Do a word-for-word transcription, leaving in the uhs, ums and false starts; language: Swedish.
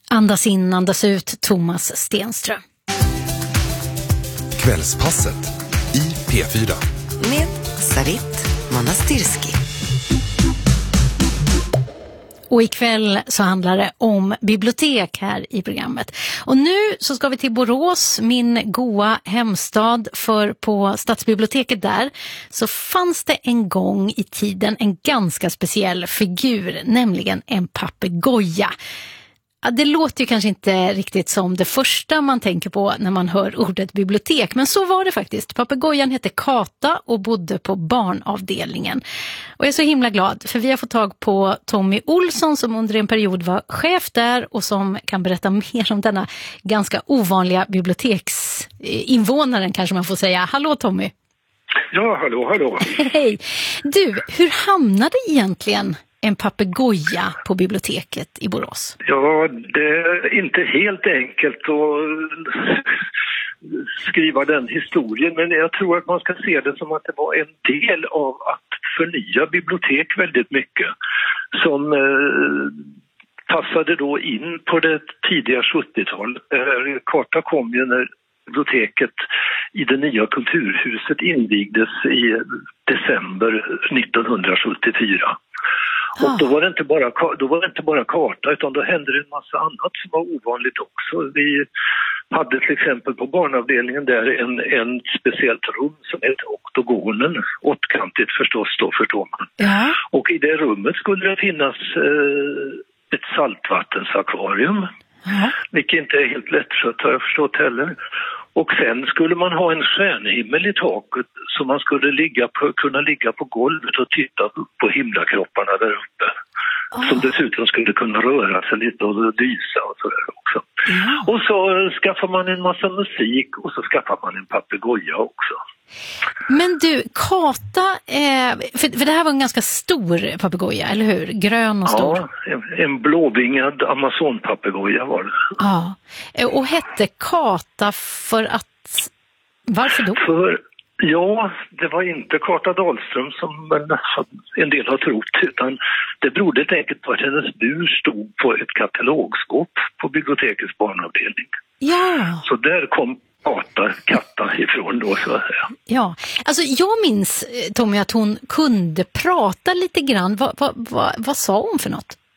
Andas in, andas ut, Thomas Stenström. Kvällspasset i P fyra. Med Sarit Monastirski. Och ikväll så handlar det om bibliotek här i programmet. Och nu så ska vi till Borås, min goa hemstad, för på stadsbiblioteket där så fanns det en gång i tiden en ganska speciell figur, nämligen en papegoja. Ja, det låter ju kanske inte riktigt som det första man tänker på när man hör ordet bibliotek, men så var det faktiskt. Papegojan hette Kata och bodde på barnavdelningen. Och jag är så himla glad för vi har fått tag på Tommy Olsson som under en period var chef där och som kan berätta mer om denna ganska ovanliga biblioteksinvånaren, kanske man får säga. Hallå Tommy! Ja, hallå, hallå! Hej! Du, hur hamnade egentligen en papegoja på biblioteket i Borås? Ja, det är inte helt enkelt att skriva den historien, men jag tror att man ska se det som att det var en del av att förnya bibliotek väldigt mycket som eh, passade då in på det tidiga sjuttiotalet. Eh, Karta kom ju när biblioteket i det nya kulturhuset invigdes i december nittonhundrasjuttiofyra. Och då var det inte bara, då var det inte bara karta, utan då hände det en massa annat som var ovanligt också. Vi hade till exempel på barnavdelningen där en, en speciellt rum som hette oktogonen, åttkantigt förstås då förstår man. Ja. Och i det rummet skulle det finnas eh, ett saltvattensakvarium, ja. Vilket inte är helt lättskött har jag förstått heller. Och sen skulle man ha en stjärnhimmel i taket så man skulle ligga på, kunna ligga på golvet och titta på himlakropparna där uppe. Oh. Som dessutom skulle kunna röra sig lite och dysa och sådär också. Yeah. Och så skaffar man en massa musik och så skaffar man en papegoja också. Men du, Kata, eh, för, för det här var en ganska stor papegoja, eller hur? Grön och stor. Ja, en, en blåvingad amazonpapegoja var det. Ja, och hette Kata för att... Varför då? För, ja, det var inte Kata Dahlström som en del har trott, utan det berodde helt enkelt på att hennes bur stod på ett katalogskåp på bibliotekets barnavdelning. Ja. Så där kom Kata, katta ifrån då så att säga. Ja, alltså jag minns Tommy att hon kunde prata lite grann. Vad, vad, vad, vad sa hon för något?